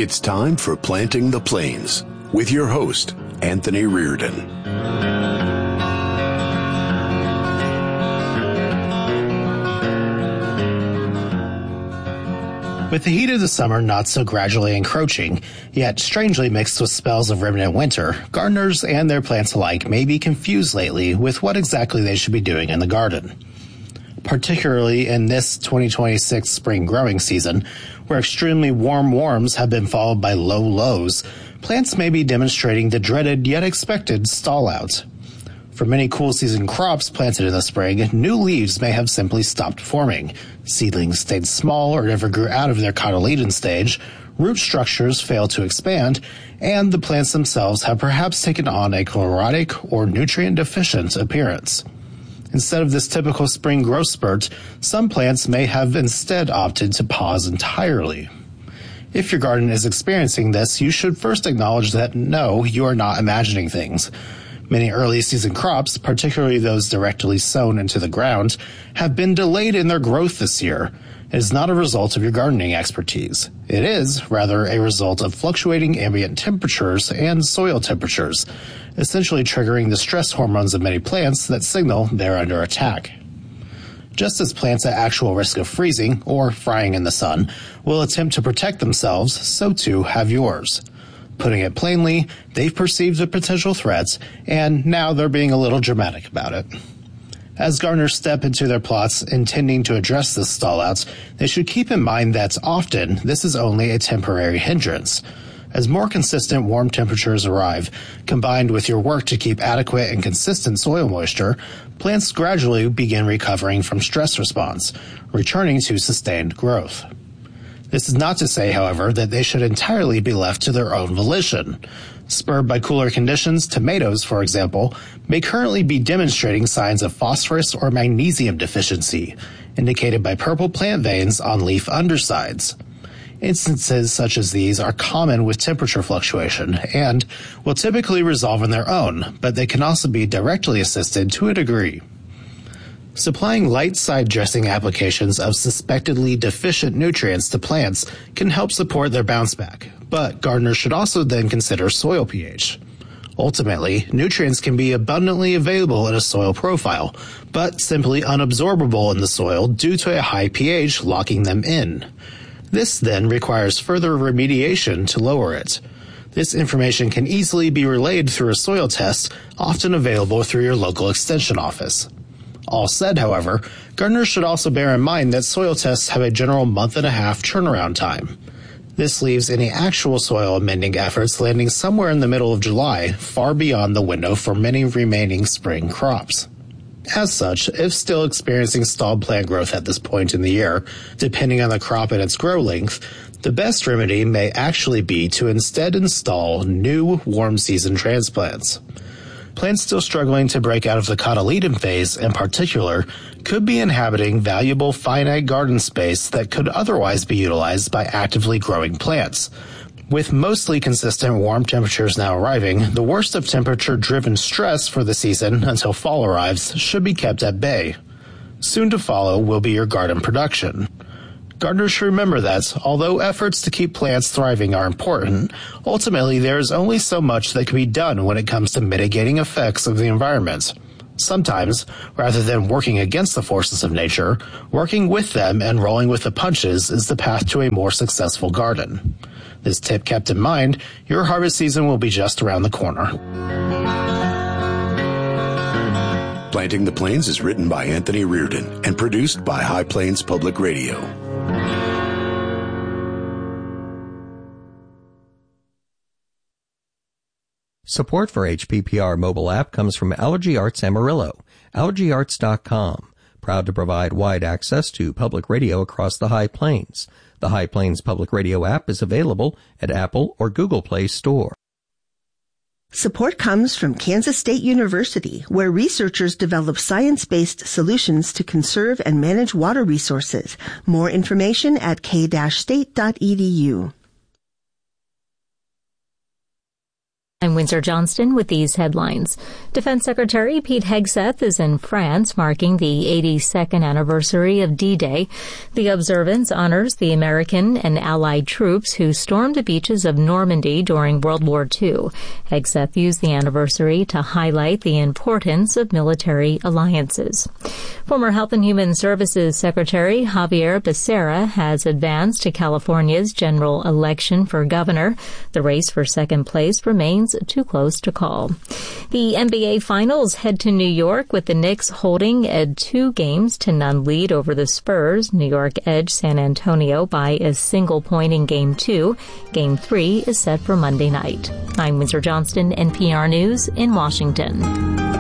It's time for Planting the Plains with your host, Anthony Reardon. With the heat of the summer not so gradually encroaching, yet strangely mixed with spells of remnant winter, gardeners and their plants alike may be confused lately with what exactly they should be doing in the garden. Particularly in this 2026 spring growing season, where extremely warm warms have been followed by low lows, plants may be demonstrating the dreaded yet expected stall-out. For many cool season crops planted in the spring, new leaves may have simply stopped forming. Seedlings stayed small or never grew out of their cotyledon stage, root structures failed to expand, and the plants themselves have perhaps taken on a chlorotic or nutrient-deficient appearance. Instead of this typical spring growth spurt, some plants may have instead opted to pause entirely. If your garden is experiencing this, you should first acknowledge that no, you are not imagining things. Many early season crops, particularly those directly sown into the ground, have been delayed in their growth this year. It is not a result of your gardening expertise. It is, rather, a result of fluctuating ambient temperatures and soil temperatures, essentially triggering the stress hormones of many plants that signal they're under attack. Just as plants at actual risk of freezing or frying in the sun will attempt to protect themselves, so too have yours. Putting it plainly, they've perceived the potential threats, and now they're being a little dramatic about it. As gardeners step into their plots intending to address this stall-outs, they should keep in mind that often this is only a temporary hindrance. As more consistent warm temperatures arrive, combined with your work to keep adequate and consistent soil moisture, plants gradually begin recovering from stress response, returning to sustained growth. This is not to say, however, that they should entirely be left to their own volition. Spurred by cooler conditions, tomatoes, for example, may currently be demonstrating signs of phosphorus or magnesium deficiency, indicated by purple plant veins on leaf undersides. Instances such as these are common with temperature fluctuation and will typically resolve on their own, but they can also be directly assisted to a degree. Supplying light side dressing applications of suspectedly deficient nutrients to plants can help support their bounce back, but gardeners should also then consider soil pH. Ultimately, nutrients can be abundantly available in a soil profile, but simply unabsorbable in the soil due to a high pH locking them in. This then requires further remediation to lower it. This information can easily be relayed through a soil test, often available through your local extension office. All said, however, gardeners should also bear in mind that soil tests have a general month-and-a-half turnaround time. This leaves any actual soil amending efforts landing somewhere in the middle of July, far beyond the window for many remaining spring crops. As such, if still experiencing stalled plant growth at this point in the year, depending on the crop and its grow length, the best remedy may actually be to instead install new warm season transplants. Plants still struggling to break out of the cotyledon phase, in particular, could be inhabiting valuable finite garden space that could otherwise be utilized by actively growing plants. With mostly consistent warm temperatures now arriving, the worst of temperature-driven stress for the season until fall arrives should be kept at bay. Soon to follow will be your garden production. Gardeners should remember that, although efforts to keep plants thriving are important, ultimately there is only so much that can be done when it comes to mitigating effects of the environment. Sometimes, rather than working against the forces of nature, working with them and rolling with the punches is the path to a more successful garden. This tip kept in mind, your harvest season will be just around the corner. Planting the Plains is written by Anthony Reardon and produced by High Plains Public Radio. Support for HPPR mobile app comes from Allergy Arts Amarillo, allergyarts.com, proud to provide wide access to public radio across the High Plains. The High Plains Public Radio app is available at Apple or Google Play Store. Support comes from Kansas State University, where researchers develop science-based solutions to conserve and manage water resources. More information at k-state.edu. I'm Windsor Johnston with these headlines. Defense Secretary Pete Hegseth is in France marking the 82nd anniversary of D-Day. The observance honors the American and Allied troops who stormed the beaches of Normandy during World War II. Hegseth used the anniversary to highlight the importance of military alliances. Former Health and Human Services Secretary Javier Becerra has advanced to California's general election for governor. The race for second place remains too close to call. The NBA Finals head to New York with the Knicks holding a 2-0 lead over the Spurs. New York edged San Antonio by a single point in Game 2. Game 3 is set for Monday night. I'm Windsor Johnston, NPR News in Washington.